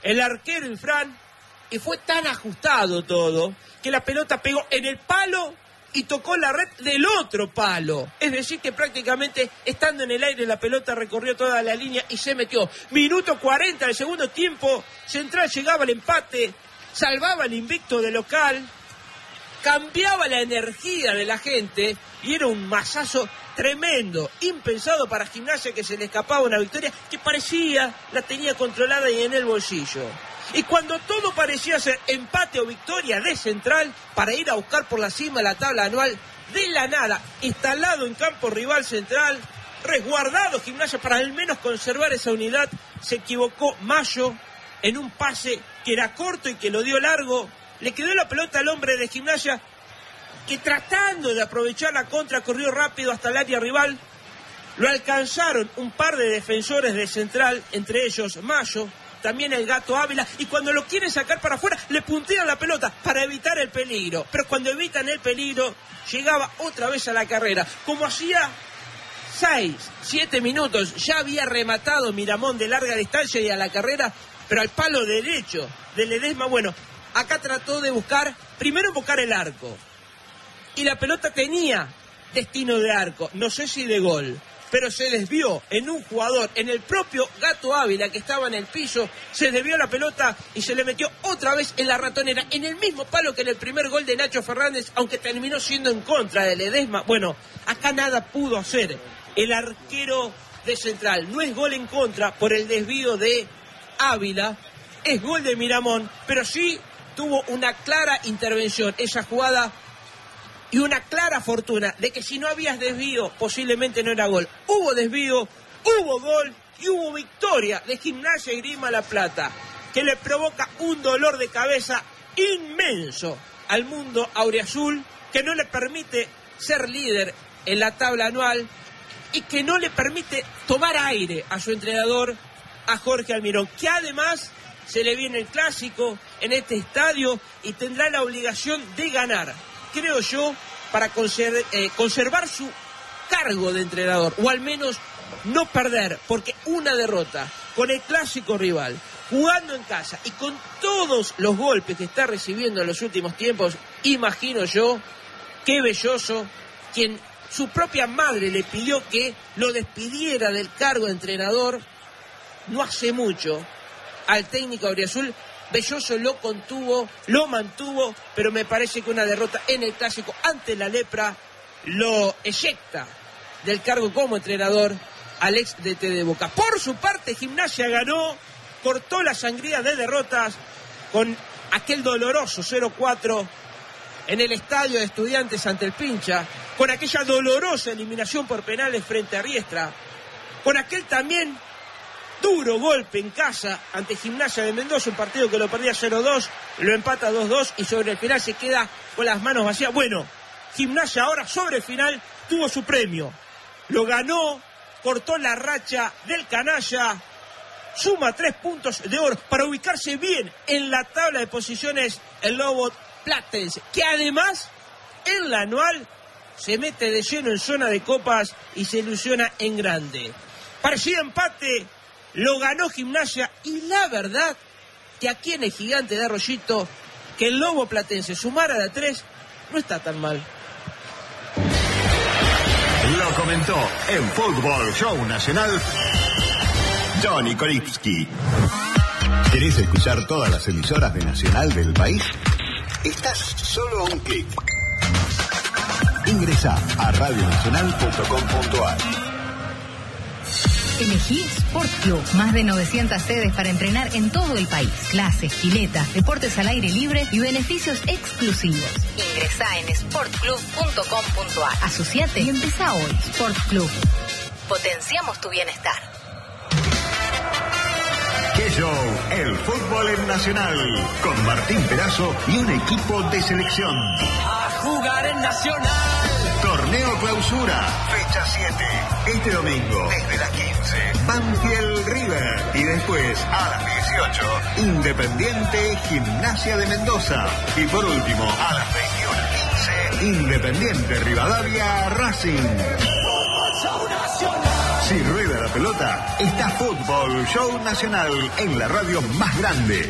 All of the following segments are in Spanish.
el arquero Infran, y fue tan ajustado todo que la pelota pegó en el palo y tocó la red del otro palo. Es decir, que prácticamente estando en el aire la pelota recorrió toda la línea y se metió. Minuto 40 del segundo tiempo, Central llegaba al empate, salvaba el invicto de local, cambiaba la energía de la gente y era un masazo tremendo, impensado para Gimnasia, que se le escapaba una victoria que parecía la tenía controlada y en el bolsillo. Y cuando todo parecía ser empate o victoria de Central para ir a buscar por la cima la tabla anual, de la nada, instalado en campo rival Central, resguardado Gimnasia para al menos conservar esa unidad, se equivocó Mayo en un pase que era corto y que lo dio largo, le quedó la pelota al hombre de Gimnasia, que tratando de aprovechar la contra corrió rápido hasta el área rival, lo alcanzaron un par de defensores de Central, entre ellos Mayo, también el Gato Ávila, y cuando lo quieren sacar para afuera, le puntean la pelota para evitar el peligro. Pero cuando evitan el peligro, llegaba otra vez a la carrera. Como hacía 6-7 minutos, ya había rematado Miramón de larga distancia y a la carrera, pero al palo derecho de Ledesma. Bueno, acá trató de primero buscar el arco. Y la pelota tenía destino de arco, no sé si de gol, pero se desvió en un jugador, en el propio Gato Ávila, que estaba en el piso, se desvió la pelota y se le metió otra vez en la ratonera, en el mismo palo que en el primer gol de Nacho Fernández, aunque terminó siendo en contra de Ledesma. Bueno, acá nada pudo hacer el arquero de Central. No es gol en contra por el desvío de Ávila, es gol de Miramón, pero sí tuvo una clara intervención esa jugada y una clara fortuna de que si no habías desvío, posiblemente no era gol. Hubo desvío, hubo gol y hubo victoria de Gimnasia y Grima La Plata, que le provoca un dolor de cabeza inmenso al mundo auriazul, que no le permite ser líder en la tabla anual y que no le permite tomar aire a su entrenador, a Jorge Almirón, que además se le viene el clásico en este estadio y tendrá la obligación de ganar, creo yo, para conservar su cargo de entrenador, o al menos no perder, porque una derrota con el clásico rival, jugando en casa y con todos los golpes que está recibiendo en los últimos tiempos, imagino yo, que Belloso, quien su propia madre le pidió que lo despidiera del cargo de entrenador, no hace mucho, al técnico auriazul, Belloso lo contuvo, lo mantuvo, pero me parece que una derrota en el clásico ante la Lepra lo eyecta del cargo como entrenador al ex DT de Boca. Por su parte, Gimnasia ganó, cortó la sangría de derrotas con aquel doloroso 0-4 en el estadio de Estudiantes ante el Pincha, con aquella dolorosa eliminación por penales frente a Riestra, con aquel también duro golpe en casa ante Gimnasia de Mendoza, un partido que lo perdía 0-2, lo empata 2-2 y sobre el final se queda con las manos vacías. Bueno, Gimnasia ahora sobre el final tuvo su premio, lo ganó, cortó la racha del canalla, suma 3 puntos de oro para ubicarse bien en la tabla de posiciones el Lobo Platense, que además en la anual se mete de lleno en zona de copas y se ilusiona en grande. Parecía empate, lo ganó Gimnasia y la verdad que aquí en el Gigante de Arroyito que el Lobo Platense sumara de 3 no está tan mal. Lo comentó en Fútbol Show Nacional Johnny Koripski. ¿Querés escuchar todas las emisoras de Nacional del país? Estás solo a un clic. Ingresá a radionacional.com.ar. Elegí Sport Club, más de 900 sedes para entrenar en todo el país. Clases, piletas, deportes al aire libre y beneficios exclusivos. Ingresá en sportclub.com.ar. Asociate y empezá hoy. Sport Club. Potenciamos tu bienestar. ¡Qué show! El fútbol en Nacional, con Martín Perazo y un equipo de selección. A jugar en Nacional. Torneo Clausura, fecha 7. Este domingo, desde las 15, Banfield River. Y después, a las 18, Independiente Gimnasia de Mendoza. Y por último, a las 21:15, Independiente Rivadavia Racing. Fútbol Show Nacional. Si rueda la pelota, está Fútbol Show Nacional en la radio más grande.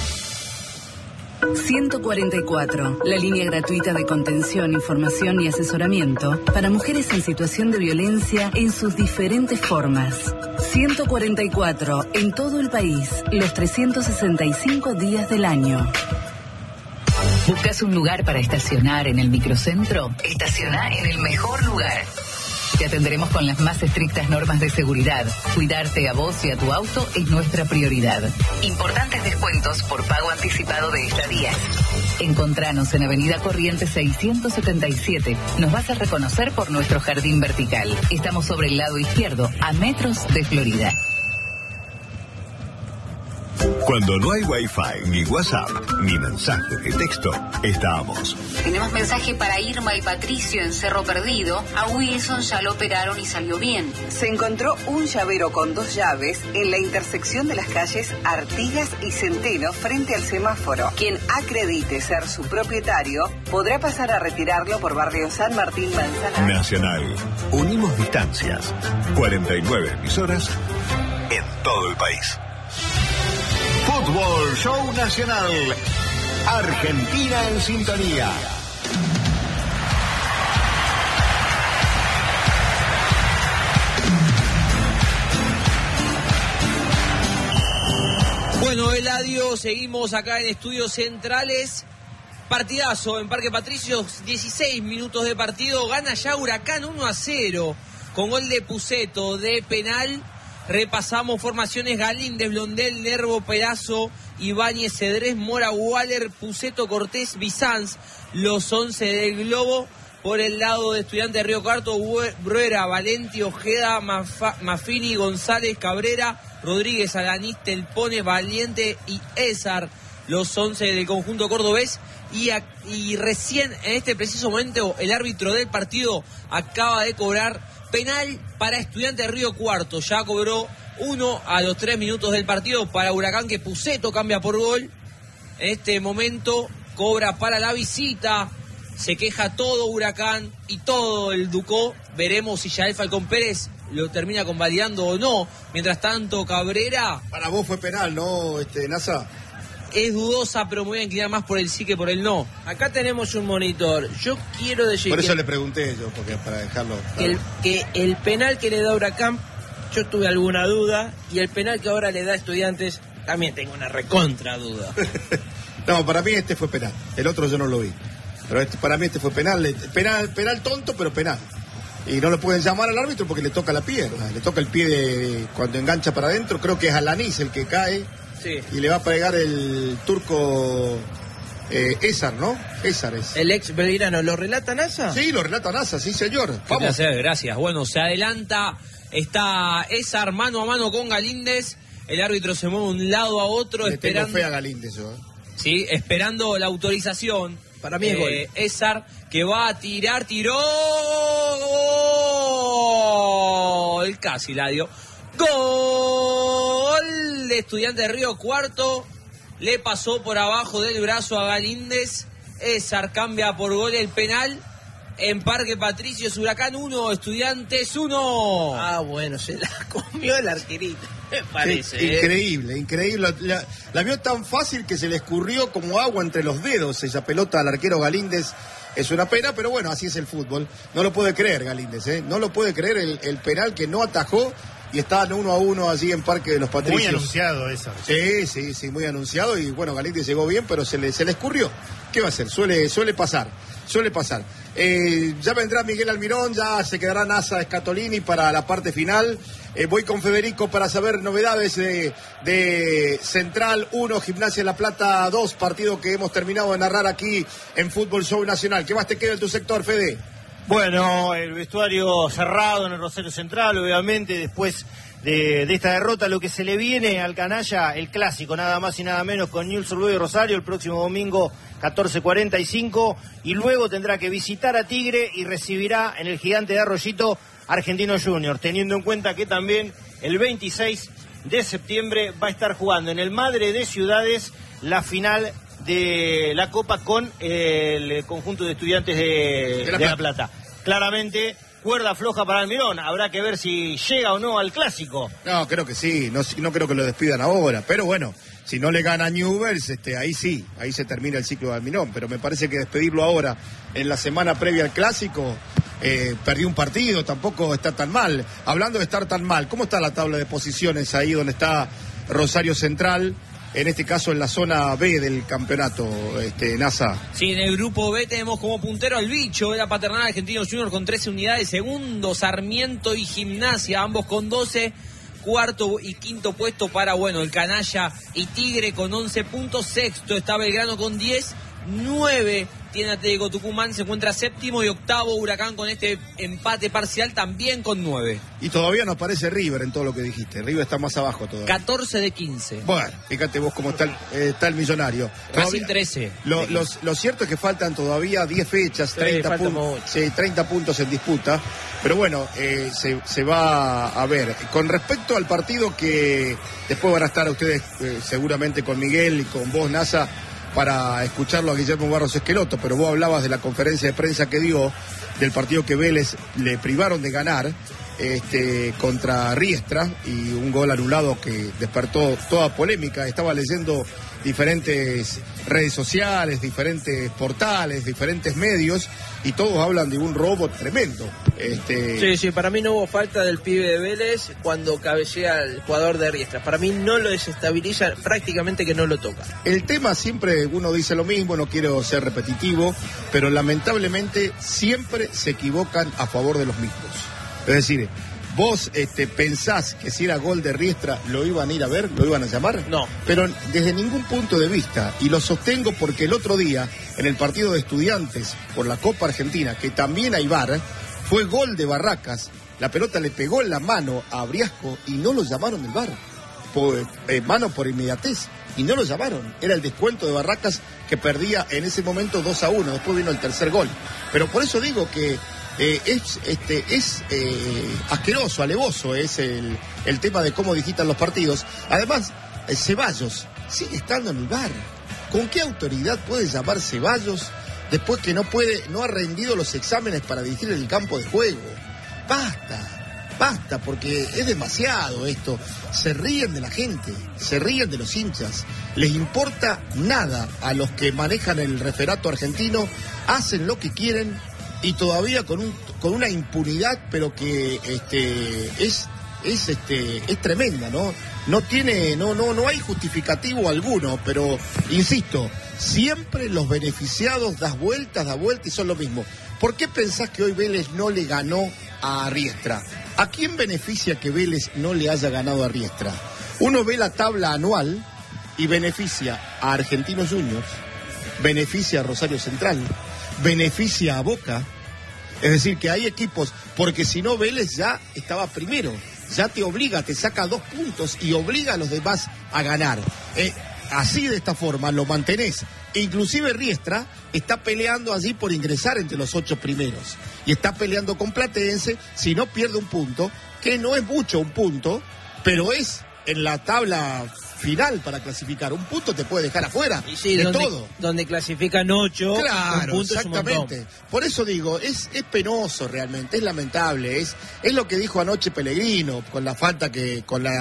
144, la línea gratuita de contención, información y asesoramiento para mujeres en situación de violencia en sus diferentes formas. 144, en todo el país, los 365 días del año. ¿Buscas un lugar para estacionar en el microcentro? Estaciona en el mejor lugar. Te atenderemos con las más estrictas normas de seguridad. Cuidarte a vos y a tu auto es nuestra prioridad. Importantes descuentos por pago anticipado de estadías. Encontranos en Avenida Corrientes 677. Nos vas a reconocer por nuestro jardín vertical. Estamos sobre el lado izquierdo, a metros de Florida. Cuando no hay Wi-Fi, ni WhatsApp, ni mensaje de texto, estamos. Tenemos mensaje para Irma y Patricio en Cerro Perdido. A Wilson ya lo operaron y salió bien. Se encontró un llavero con 2 llaves en la intersección de las calles Artigas y Centeno frente al semáforo. Quien acredite ser su propietario podrá pasar a retirarlo por barrio San Martín Manzanares. Nacional. Unimos distancias. 49 emisoras en todo el país. Fútbol Show Nacional. Argentina en sintonía. Bueno, Eladio, seguimos acá en Estudios Centrales. Partidazo en Parque Patricios, 16 minutos de partido. Gana ya Huracán 1-0 con gol de Puceto de penal. Repasamos formaciones: Galíndez, Blondel, Nervo, Perazo, Ibáñez, Cedrés, Mora, Waller, Puceto, Cortés, Bizanz, los 11 del Globo. Por el lado de Estudiantes de Río Cuarto, Bruera, Valenti, Ojeda, Maffini, González, Cabrera, Rodríguez, Alanís, Telpone, Valiente y Ezar, los 11 del conjunto cordobés. Y recién, en este preciso momento, el árbitro del partido acaba de cobrar penal para Estudiantes de Río Cuarto. Ya cobró 1 a los 3 minutos del partido para Huracán, que Puceto cambia por gol. En este momento cobra para la visita. Se queja todo Huracán y todo el Ducó. Veremos si Yael Falcón Pérez lo termina convalidando o no. Mientras tanto, Cabrera... Para vos fue penal, ¿no, Nasa? Es dudosa, pero me voy a inclinar más por el sí que por el no. Acá tenemos un monitor. Yo quiero decir... Por eso le pregunté yo, porque para dejarlo... Que el penal que le da Huracán, yo tuve alguna duda. Y el penal que ahora le da Estudiantes, también tengo una recontra duda. No, para mí este fue penal. El otro yo no lo vi. Pero para mí este fue penal. Penal tonto, pero penal. Y no lo pueden llamar al árbitro porque le toca la pierna. Le toca el pie cuando engancha para adentro. Creo que es Alanís el que cae. Sí. Y le va a pegar el turco Ezar, ¿no? Ezar es. El ex belgrano. ¿Lo relata NASA? Sí, lo relata NASA, sí señor. Vamos. Placer, gracias. Bueno, se adelanta. Está Ezar mano a mano con Galíndez. El árbitro se mueve de un lado a otro. Le esperando. Tengo fe a Galíndez yo, Sí, esperando la autorización. Para mí es gol. Ezar, que va a tirar, tiró. Gol. Casi la dio. Gol de Estudiantes de Río Cuarto. Le pasó por abajo del brazo a Galíndez. Ezar cambia por gol el penal. En Parque Patricios, Huracán 1, Estudiantes 1. Ah, bueno, se la comió el arquerito, me parece. Sí, increíble. La vio tan fácil que se le escurrió como agua entre los dedos esa pelota al arquero Galíndez. Es una pena, pero bueno, así es el fútbol. No lo puede creer Galíndez, ¿eh? No lo puede creer el penal que no atajó y estaban 1-1 allí en Parque de los Patricios. Muy anunciado eso. Sí, muy anunciado. Y bueno, Galíndez llegó bien, pero se le escurrió. ¿Qué va a hacer? Suele pasar. Ya vendrá Miguel Almirón, ya se quedará NASA Scatolini para la parte final. Voy con Federico para saber novedades de Central 1, Gimnasia de La Plata 2, partido que hemos terminado de narrar aquí en Fútbol Show Nacional. ¿Qué más te queda en tu sector, Fede? Bueno, el vestuario cerrado en el Rosario Central, obviamente, después de esta derrota, lo que se le viene al canalla, el clásico, nada más y nada menos, con Newell's Old Boys y Rosario, el próximo domingo 14:45, y luego tendrá que visitar a Tigre y recibirá en el Gigante de Arroyito Argentino Junior, teniendo en cuenta que también el 26 de septiembre va a estar jugando en el Madre de Ciudades la final de la Copa con el conjunto de Estudiantes de La Plata. Claramente cuerda floja para Almirón. Habrá que ver si llega o no al clásico. No, creo que sí, no creo que lo despidan ahora, pero bueno, si no le gana Newell's, ahí sí, ahí se termina el ciclo de Almirón, pero me parece que despedirlo ahora, en la semana previa al clásico, perdió un partido, tampoco está tan mal. Hablando de estar tan mal, ¿cómo está la tabla de posiciones ahí donde está Rosario Central? En este caso en la zona B del campeonato, NASA. Sí, en el grupo B tenemos como puntero al Bicho, era Paternal Argentinos Junior con 13 unidades, segundo Sarmiento y Gimnasia, ambos con 12, cuarto y quinto puesto para, el Canalla y Tigre con 11 puntos, sexto está Belgrano con 10, 9 tiene Atlético Tucumán, se encuentra séptimo y octavo Huracán con este empate parcial también con 9. Y todavía no aparece River en todo lo que dijiste, River está más abajo todavía. 14 de 15. Bueno, fíjate vos cómo está el Millonario. Racing 13. Lo cierto es que faltan todavía 10 fechas, 30 puntos en disputa, pero bueno, se va a ver. Con respecto al partido que después van a estar ustedes seguramente con Miguel y con vos, NASA, para escucharlo a Guillermo Barros Esqueloto, pero vos hablabas de la conferencia de prensa que dio del partido que Vélez le privaron de ganar contra Riestra, y un gol anulado que despertó toda polémica. Estaba leyendo diferentes redes sociales, diferentes portales, diferentes medios, y todos hablan de un robo tremendo. Sí, para mí no hubo falta del pibe de Vélez cuando cabecea el jugador de Riestra. Para mí no lo desestabiliza, prácticamente que no lo toca. El tema siempre uno dice lo mismo, no quiero ser repetitivo, pero lamentablemente siempre se equivocan a favor de los mismos. Es decir, vos pensás que si era gol de Riestra lo iban a ir a ver, lo iban a llamar. No. Pero desde ningún punto de vista, y lo sostengo porque el otro día, en el partido de Estudiantes por la Copa Argentina, que también hay VAR, fue gol de Barracas, la pelota le pegó en la mano a Briasco y no lo llamaron del VAR. Mano por inmediatez, y no lo llamaron. Era el descuento de Barracas que perdía en ese momento 2-1, después vino el tercer gol. Pero por eso digo que es asqueroso, alevoso es el tema de cómo digitan los partidos. Además, Ceballos sigue estando en el VAR. ¿Con qué autoridad puede llamar Ceballos después que no ha rendido los exámenes para dirigir el campo de juego? Basta, porque es demasiado esto. Se ríen de la gente, se ríen de los hinchas, les importa nada a los que manejan el referato argentino, hacen lo que quieren, y todavía con una impunidad, pero que es tremenda, ¿no? No hay justificativo alguno, pero insisto, siempre los beneficiados das vueltas y son lo mismo. ¿Por qué pensás que hoy Vélez no le ganó a Riestra? ¿A quién beneficia que Vélez no le haya ganado a Riestra? Uno ve la tabla anual y beneficia a Argentinos Juniors, beneficia a Rosario Central, beneficia a Boca. Es decir, que hay equipos, porque si no Vélez ya estaba primero, ya te saca 2 puntos y obliga a los demás a ganar. Así, de esta forma, lo mantenés. Inclusive Riestra está peleando allí por ingresar entre los 8 primeros. Y está peleando con Platense, si no pierde un punto, que no es mucho un punto, pero es en la tabla final para clasificar. Un punto te puede dejar afuera de todo. Donde clasifican 8, claro, un punto exactamente. Es un montón. Por eso digo, es penoso realmente, es lamentable, es lo que dijo anoche Pellegrino con la falta que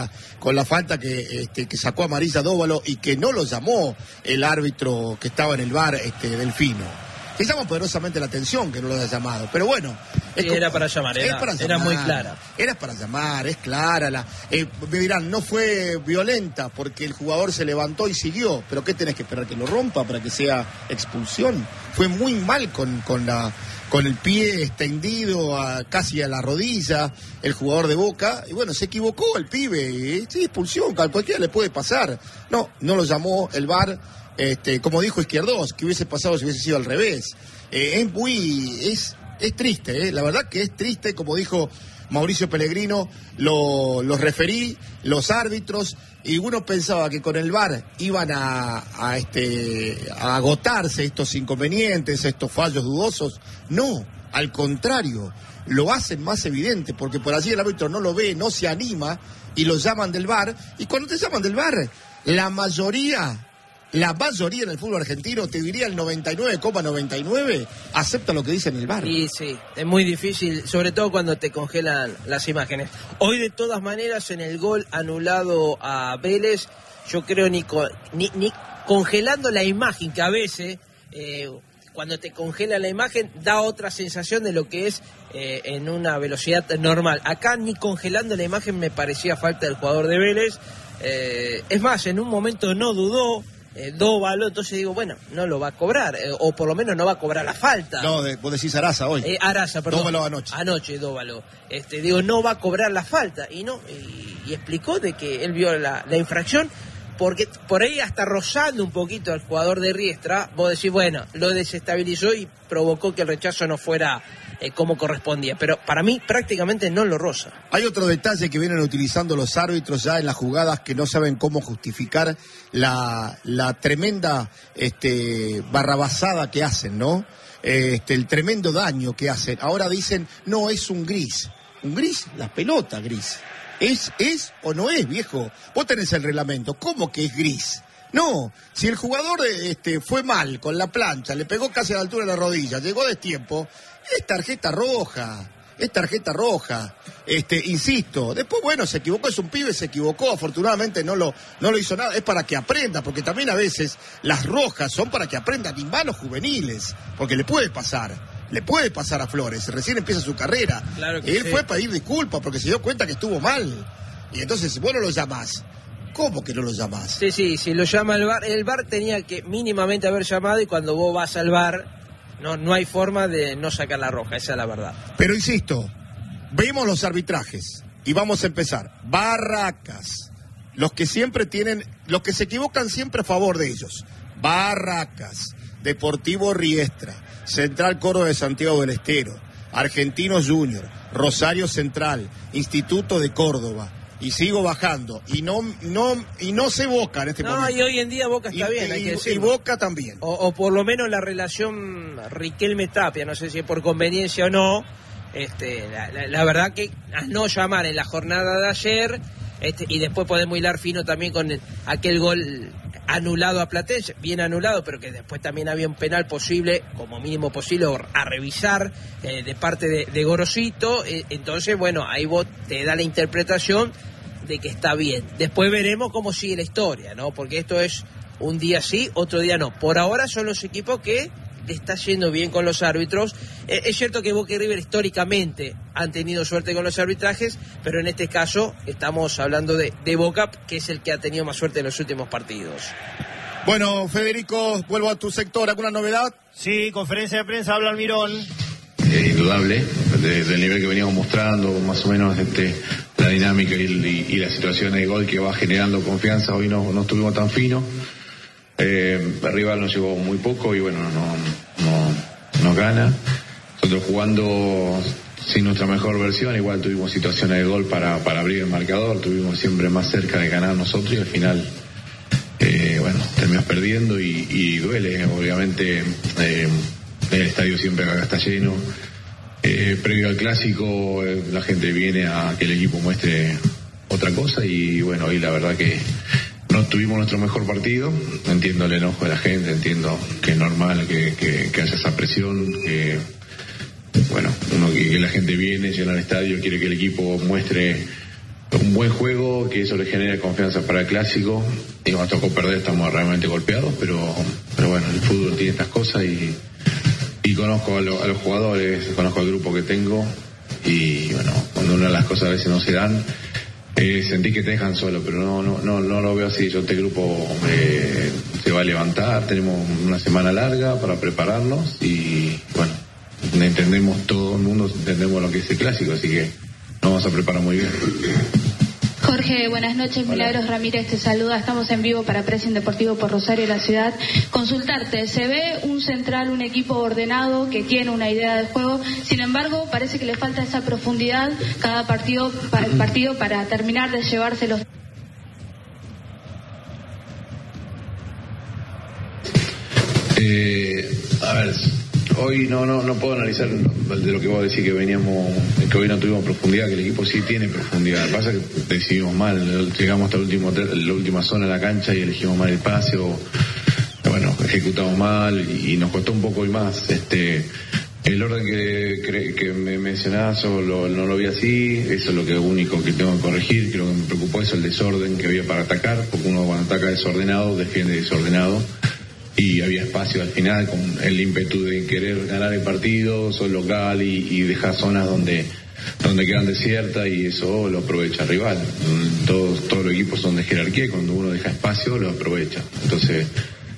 sacó amarilla Dóvalo y que no lo llamó el árbitro que estaba en el VAR, Delfino. Que llama poderosamente la atención que no lo haya llamado, pero bueno. Era para llamar, era muy clara. Era para llamar, es clara. Me dirán, no fue violenta porque el jugador se levantó y siguió, pero ¿qué tenés que esperar? ¿Que lo rompa para que sea expulsión? Fue muy mal con el pie extendido casi a la rodilla, el jugador de Boca, y bueno, se equivocó el pibe, sí, expulsión, a cualquiera le puede pasar. No lo llamó el VAR. Como dijo Izquierdos, que hubiese pasado si hubiese sido al revés. Es triste, la verdad que es triste, como dijo Mauricio Pellegrino, los referí, los árbitros, y uno pensaba que con el VAR iban a agotarse estos inconvenientes, estos fallos dudosos. No, al contrario, lo hacen más evidente, porque por allí el árbitro no lo ve, no se anima, y lo llaman del VAR, y cuando te llaman del VAR, la mayoría la mayoría en el fútbol argentino, te diría el 99,99, acepta lo que dice en el VAR. Y sí, es muy difícil, sobre todo cuando te congelan las imágenes. Hoy, de todas maneras, en el gol anulado a Vélez, yo creo ni congelando la imagen, que a veces, cuando te congela la imagen, da otra sensación de lo que es en una velocidad normal. Acá ni congelando la imagen me parecía falta del jugador de Vélez. Es más, en un momento no dudó, Dóvalo, entonces digo, bueno, no lo va a cobrar, o por lo menos no va a cobrar la falta. No, vos decís Araza hoy. Araza, perdón. Dóvalo anoche. Anoche, Dóvalo. Digo, no va a cobrar la falta. Y no, y explicó de que él vio la infracción, porque por ahí hasta rozando un poquito al jugador de Riestra, vos decís, bueno, lo desestabilizó y provocó que el rechazo no fuera como correspondía, pero para mí prácticamente no lo roza. Hay otro detalle que vienen utilizando los árbitros ya en las jugadas, que no saben cómo justificar la tremenda barrabasada que hacen, ¿no? El tremendo daño que hacen. Ahora dicen, no, es un gris. ¿Un gris? La pelota gris. ¿Es o no es, viejo? Vos tenés el reglamento, ¿cómo que es gris? No, si el jugador fue mal con la plancha, le pegó casi a la altura de la rodilla, llegó a destiempo, es tarjeta roja. Insisto, después, bueno, se equivocó, es un pibe, se equivocó, afortunadamente no lo hizo nada, es para que aprenda, porque también a veces las rojas son para que aprendan, y malos juveniles, porque le puede pasar a Flores, recién empieza su carrera. Claro que él sí. fue a pedir disculpas porque se dio cuenta que estuvo mal, y entonces si vos no lo llamás, ¿cómo que no lo llamás? Sí, si lo llama el VAR tenía que mínimamente haber llamado, y cuando vos vas al VAR no hay forma de no sacar la roja, esa es la verdad. Pero insisto, vemos los arbitrajes y vamos a empezar. Barracas, los que se equivocan siempre a favor de ellos. Barracas, Deportivo Riestra, Central Córdoba de Santiago del Estero, Argentinos Junior, Rosario Central, Instituto de Córdoba. Y sigo bajando, y no sé Boca en este momento. Y hoy en día Boca está bien, hay que decirlo. Y Boca también. O por lo menos la relación Riquelme-Tapia, no sé si es por conveniencia o no. La verdad que a no llamar en la jornada de ayer, y después podemos hilar fino también con aquel gol anulado a Platense, bien anulado, pero que después también había un penal posible, como mínimo posible, a revisar de parte de Gorosito. Entonces, bueno, ahí vos te da la interpretación de que está bien. Después veremos cómo sigue la historia, ¿no? Porque esto es un día sí, otro día no. Por ahora son los equipos que está yendo bien con los árbitros. Es cierto que Boca y River históricamente han tenido suerte con los arbitrajes, pero en este caso estamos hablando de Boca, que es el que ha tenido más suerte en los últimos partidos. Bueno, Federico, vuelvo a tu sector. ¿Alguna novedad? Sí, conferencia de prensa, habla Almirón. Indudable, del nivel que veníamos mostrando, más o menos la dinámica y la situación de gol que va generando confianza. Hoy no estuvimos tan finos. El rival nos llevó muy poco y bueno, no gana. Nosotros jugando sin nuestra mejor versión, igual tuvimos situaciones de gol para abrir el marcador, tuvimos siempre más cerca de ganar nosotros, y al final terminamos perdiendo y duele. Obviamente el estadio siempre acá está lleno. Previo al clásico la gente viene a que el equipo muestre otra cosa, y bueno, hoy la verdad que no tuvimos nuestro mejor partido. Entiendo el enojo de la gente, entiendo que es normal que haya esa presión, que la gente viene, llena el estadio, quiere que el equipo muestre un buen juego, que eso le genere confianza para el clásico. Y nos tocó perder, estamos realmente golpeados, pero bueno, el fútbol tiene estas cosas, y conozco a los jugadores, conozco al grupo que tengo, y bueno, cuando una de las cosas a veces no se dan, sentí que te dejan solo, pero no lo veo así. Este grupo se va a levantar, tenemos una semana larga para prepararnos, y bueno, entendemos, todo el mundo entendemos lo que es el clásico, así que nos vamos a preparar muy bien. Jorge, buenas noches. Hola. Milagros Ramírez te saluda. Estamos en vivo para Pressing Deportivo por Rosario, la ciudad. Consultarte, se ve un Central, un equipo ordenado que tiene una idea de juego, sin embargo parece que le falta esa profundidad cada partido para terminar de llevárselos. A ver, hoy no puedo analizar de lo que vos decís, que hoy no tuvimos profundidad, que el equipo sí tiene profundidad. Lo que pasa es que decidimos mal, llegamos hasta la última zona de la cancha y elegimos mal el pase, ejecutamos mal y nos costó un poco y más. El orden que me mencionabas no lo vi así, eso es lo único que tengo que corregir. Creo que me preocupó eso, el desorden que había para atacar, porque uno cuando ataca desordenado, defiende desordenado, y había espacio al final con el ímpetu de querer ganar el partido, sos local y dejar zonas donde quedan desiertas, y eso lo aprovecha el rival. Todos los equipos son de jerarquía y cuando uno deja espacio lo aprovecha. Entonces,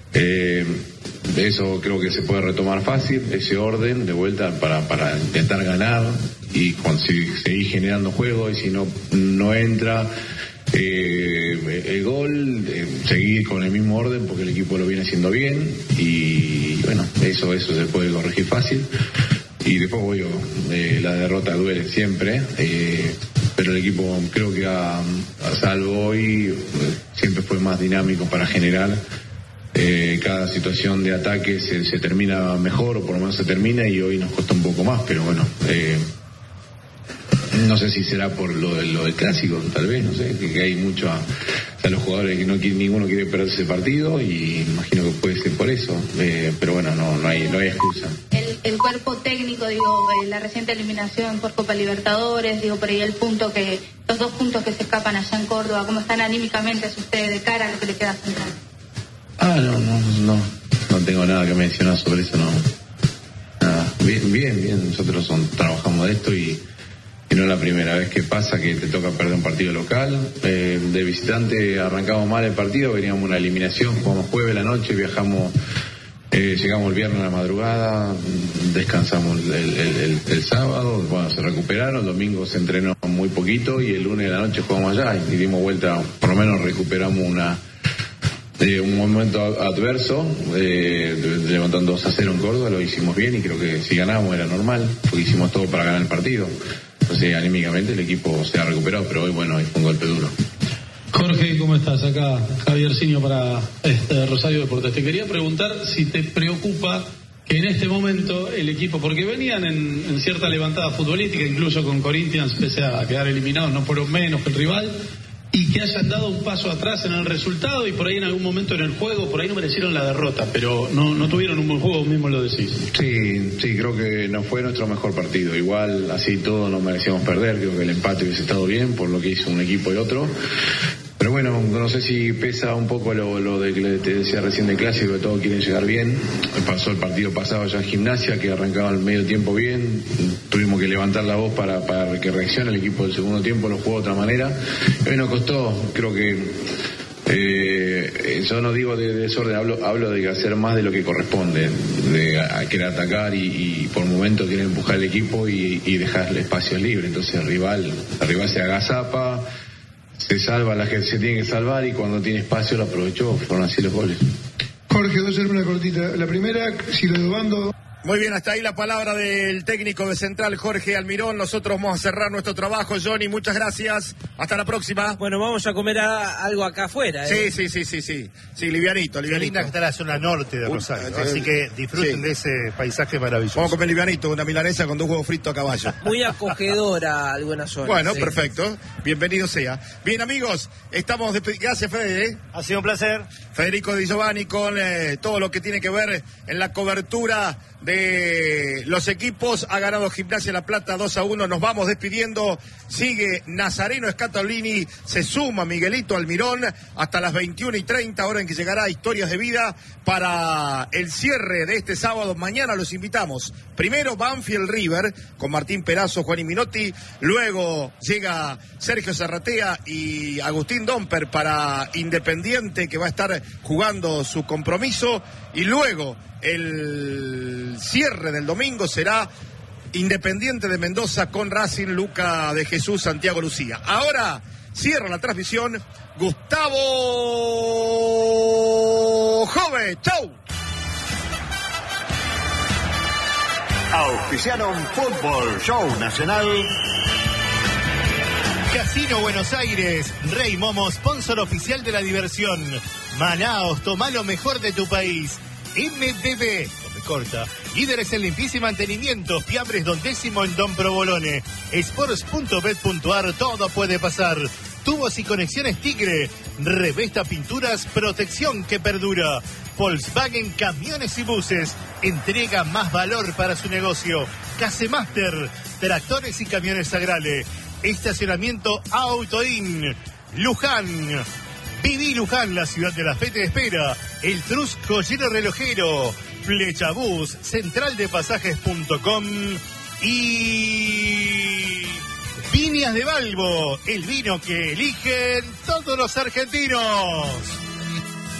eso creo que se puede retomar fácil, ese orden de vuelta para intentar ganar y seguir generando juego, y si no entra el gol, seguir con el mismo orden porque el equipo lo viene haciendo bien, y bueno, eso se puede corregir fácil. Y después la derrota duele siempre, pero el equipo creo que salvo hoy siempre fue más dinámico para generar. Cada situación de ataque se termina mejor, o por lo menos se termina, y hoy nos costó un poco más, pero bueno, no sé si será por lo del clásico, tal vez, no sé, que hay mucho a los jugadores que ninguno quiere perder ese partido, y imagino que puede ser por eso, pero bueno, no hay excusa. El cuerpo técnico, la reciente eliminación por Copa Libertadores, por ahí los 2 puntos que se escapan allá en Córdoba, ¿cómo están anímicamente ustedes de cara a lo que le queda central? No tengo nada que mencionar sobre eso, no. Nada. Bien, nosotros trabajamos de esto y no es la primera vez que pasa que te toca perder un partido local. De visitante arrancamos mal el partido, veníamos una eliminación, jugamos jueves la noche, llegamos el viernes a la madrugada, descansamos el sábado, se recuperaron, el domingo se entrenó muy poquito y el lunes de la noche jugamos allá y dimos vuelta, por lo menos recuperamos un momento adverso, levantando 2-0 en Córdoba, lo hicimos bien y creo que si ganamos era normal, porque hicimos todo para ganar el partido. Entonces, anímicamente el equipo se ha recuperado, pero hoy, hoy fue un golpe duro. Jorge, ¿cómo estás? Acá Javier Siño para Rosario Deportes. Te quería preguntar si te preocupa que en este momento el equipo, porque venían en cierta levantada futbolística, incluso con Corinthians, pese a quedar eliminados, no fueron menos que el rival, y que hayan dado un paso atrás en el resultado y por ahí en algún momento en el juego, por ahí no merecieron la derrota, pero no tuvieron un buen juego, mismo lo decís. Sí, creo que no fue nuestro mejor partido. Igual, así todo no merecíamos perder, creo que el empate hubiese estado bien por lo que hizo un equipo y otro. Pero bueno, no sé si pesa un poco lo de que te decía recién de clásico, que todos quieren llegar bien. Pasó el partido pasado ya en Gimnasia, que arrancaba el medio tiempo bien. Tuvimos que levantar la voz para que reaccione. El equipo del segundo tiempo lo jugó de otra manera. Hoy nos costó, creo que... yo no digo de desorden, hablo de hacer más de lo que corresponde, de querer atacar y por momentos quieren empujar el equipo y dejarle espacio libre. Entonces el rival se agazapa, se salva la que se tiene que salvar y cuando tiene espacio lo aprovechó. Fueron así los goles. Jorge, voy a hacer una cortita. La primera, si lo de Bando... Muy bien, hasta ahí la palabra del técnico de Central, Jorge Almirón. Nosotros vamos a cerrar nuestro trabajo. Johnny, muchas gracias. Hasta la próxima. Bueno, vamos a comer algo acá afuera. ¿Eh? Sí, livianito. Qué linda que está la zona norte de Rosario, ¿no? Así que disfruten de ese paisaje maravilloso. Vamos a comer livianito, una milanesa con 2 huevos fritos a caballo. Muy acogedora alguna zona. Bueno, sí. Perfecto. Bienvenido sea. Bien, amigos, estamos Gracias, Fede. Ha sido un placer. Federico Di Giovanni con todo lo que tiene que ver en la cobertura de los equipos. Ha ganado Gimnasia La Plata 2-1. Nos vamos despidiendo. Sigue Nazareno Scatolini. Se suma Miguelito Almirón hasta las 21:30, hora en que llegará Historias de Vida para el cierre de este sábado. Mañana los invitamos. Primero Banfield River con Martín Perazo, Juan Minotti. Luego llega Sergio Zarratea y Agustín Domper para Independiente, que va a estar jugando su compromiso. Y luego el cierre del domingo será Independiente de Mendoza con Racing, Luca de Jesús, Santiago Lucía. Ahora cierra la transmisión Gustavo Jove. ¡Chau! Auspiciaron Fútbol Show Nacional. Casino Buenos Aires, Rey Momo, sponsor oficial de la diversión. Manaos, toma lo mejor de tu país. MBB, corta, líderes en limpieza y mantenimiento, Fiambres Don Décimo en Don Provolone. Sports.bet.ar, todo puede pasar. Tubos y conexiones Tigre. Revesta Pinturas, protección que perdura. Volkswagen Camiones y Buses. Entrega más valor para su negocio. Casemaster. Tractores y camiones Agrale. Estacionamiento Autoin. Luján. Viví Luján, la ciudad de la fe te espera. El Trus Joyero Relojero. Flechabús. Centraldepasajes.com. Y Viñas de Balbo, el vino que eligen todos los argentinos.